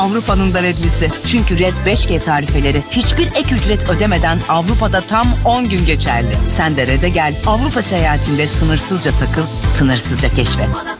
Avrupa'nın da Red'lisi. Çünkü Red 5G tarifeleri hiçbir ek ücret ödemeden Avrupa'da tam 10 gün geçerli. Sen de Red'e gel. Avrupa seyahatinde sınırsızca takıl, sınırsızca keşfet.